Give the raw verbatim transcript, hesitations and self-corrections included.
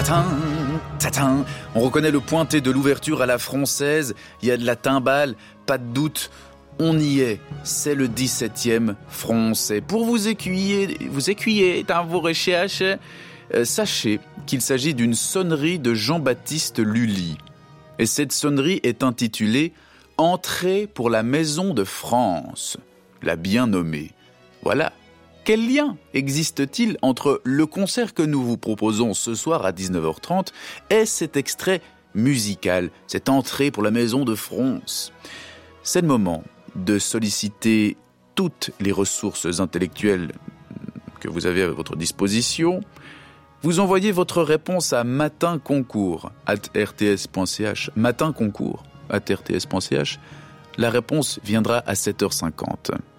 tatin, tatin. On reconnaît le pointé de l'ouverture à la française. Il y a de la timbale, pas de doute. On y est. C'est le dix-septième français. Pour vous écuyer, vous écuyer dans vos recherches, euh, sachez qu'il s'agit d'une sonnerie de Jean-Baptiste Lully. Et cette sonnerie est intitulée « Entrée pour la maison de France », la bien nommée. Voilà. Quel lien existe-t-il entre le concert que nous vous proposons ce soir à dix-neuf heures trente et cet extrait musical, cette entrée pour la maison de France ? C'est le moment de solliciter toutes les ressources intellectuelles que vous avez à votre disposition. Vous envoyez votre réponse à matinconcours arobase r t s point c h, matinconcours arobase r t s point c h. La réponse viendra à sept heures cinquante.